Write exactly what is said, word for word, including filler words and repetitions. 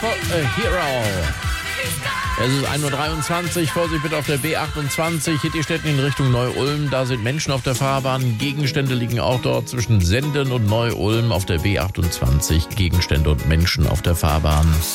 äh, Hero. Es ist ein Uhr dreiundzwanzig, Vorsicht bitte auf der B achtundzwanzig, Hittistetten in Richtung Neu-Ulm. Da sind Menschen auf der Fahrbahn, Gegenstände liegen auch dort zwischen Senden und Neu-Ulm auf der B achtundzwanzig. Gegenstände und Menschen auf der Fahrbahn.